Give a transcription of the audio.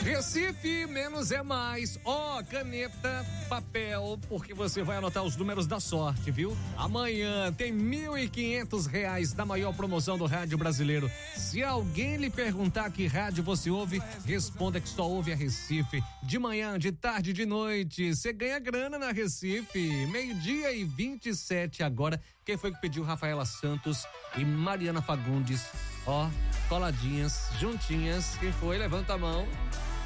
Recife, menos é mais. Ó, caneta, papel, porque você vai anotar os números da sorte, viu? Amanhã tem R$1.500 da maior promoção do rádio brasileiro. Se alguém lhe perguntar que rádio você ouve, responda que só ouve a Recife. De manhã, de tarde, de noite, você ganha grana na Recife. 12:27 agora. Quem foi que pediu? Rafaela Santos e Mariana Fagundes. Ó, coladinhas, juntinhas. Quem foi? Levanta a mão.